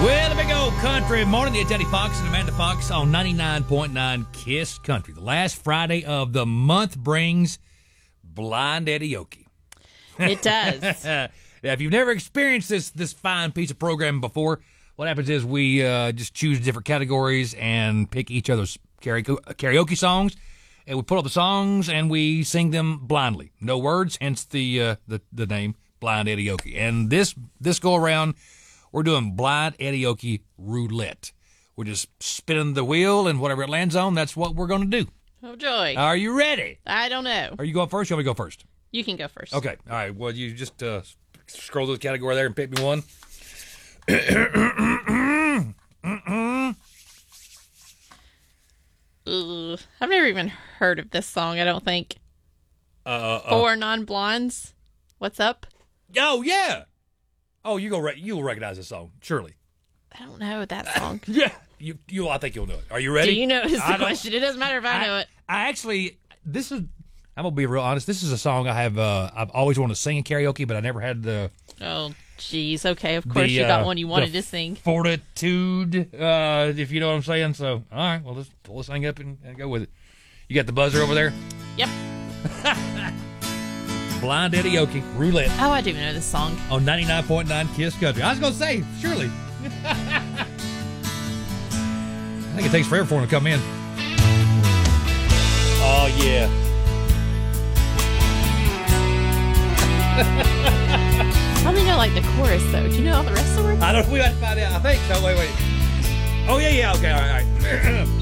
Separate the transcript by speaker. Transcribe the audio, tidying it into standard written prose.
Speaker 1: Well, the big old country morning, it's Eddie Fox and Amanda Fox on 99.9 KISS Country. The last Friday of the month brings blind karaoke.
Speaker 2: It does.
Speaker 1: Now, if you've never experienced this fine piece of programming before, what happens is we just choose different categories and pick each other's karaoke songs, and we pull up the songs and we sing them blindly. No words, hence the name Blind Karaoke. And this go around, we're doing blind karaoke roulette. We're just spinning the wheel, and whatever it lands on, that's what we're going to do.
Speaker 2: Oh, joy.
Speaker 1: Are you ready?
Speaker 2: I don't know.
Speaker 1: Are you going first? You want me to go first?
Speaker 2: You can go first.
Speaker 1: Okay. All right. Well, you just scroll to the category there and pick me one.
Speaker 2: Ugh. I've never even heard of this song, I don't think. Four Non-Blondes. What's up?
Speaker 1: Oh, yeah. Oh, you'll recognize this song, surely.
Speaker 2: I don't know that song.
Speaker 1: Yeah. I think you'll know it. Are you ready?
Speaker 2: Do you know is the question? It doesn't matter if I know it.
Speaker 1: I'm going to be real honest. This is a song I've always wanted to sing in karaoke, but I never had the...
Speaker 2: Oh, jeez. Okay, of course you got one you wanted to sing.
Speaker 1: Fortitude, if you know what I'm saying. So, all right, well, let's pull this thing up and go with it. You got the buzzer over there?
Speaker 2: Yep.
Speaker 1: Blind karaoke roulette.
Speaker 2: Oh, I do know this song.
Speaker 1: On 99.9 KISS Country. I was going to say, surely. I think it takes forever for him to come in. Oh, yeah.
Speaker 2: I only know, like, the chorus, though. Do you know all the rest of the words?
Speaker 1: I don't know. We got to find out. I think so. Wait. Oh, yeah. Okay. All right.